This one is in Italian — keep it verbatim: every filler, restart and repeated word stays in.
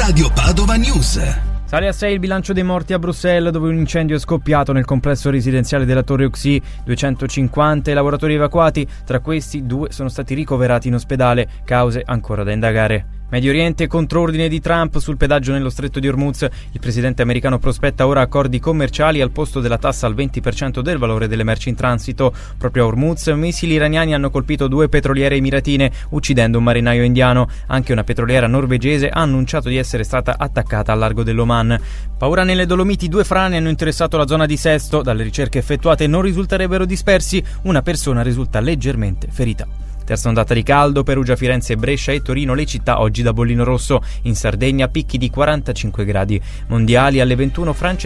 Radio Padova News. Sale a sei il bilancio dei morti a Bruxelles, dove un incendio è scoppiato nel complesso residenziale della Torre Uxi. duecentocinquanta i lavoratori evacuati, tra questi due sono stati ricoverati in ospedale, cause ancora da indagare. Medio Oriente, contrordine di Trump sul pedaggio nello stretto di Hormuz. Il presidente americano prospetta ora accordi commerciali al posto della tassa al venti per cento del valore delle merci in transito. Proprio a Hormuz, missili iraniani hanno colpito due petroliere emiratine, uccidendo un marinaio indiano. Anche una petroliera norvegese ha annunciato di essere stata attaccata al largo dell'Oman. Paura nelle Dolomiti, due frane hanno interessato la zona di Sesto. Dalle ricerche effettuate non risulterebbero dispersi, una persona risulta leggermente ferita. Terza ondata di caldo, Perugia, Firenze, Brescia e Torino, le città oggi da bollino rosso. In Sardegna picchi di quarantacinque gradi. Mondiali alle ventuno, Francia